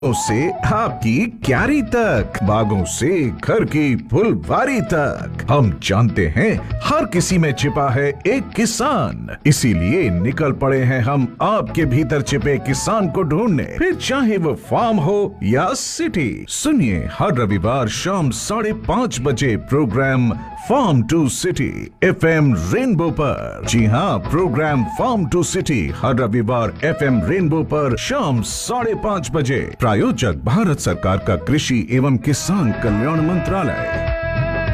से आपकी क्यारी तक, बागों से घर की फुलवारी तक, हम जानते हैं हर किसी में छिपा है एक किसान। इसीलिए निकल पड़े हैं हम आपके भीतर छिपे किसान को ढूंढने, फिर चाहे वो फार्म हो या सिटी। सुनिए हर रविवार शाम 5:30 बजे programme farm to city FM rainbow पर। जी हाँ, प्रोग्राम फार्म टू सिटी हर रविवार FM रेनबो पर शाम 5:30 बजे। प्रायोजक भारत सरकार का कृषि एवं किसान कल्याण मंत्रालय।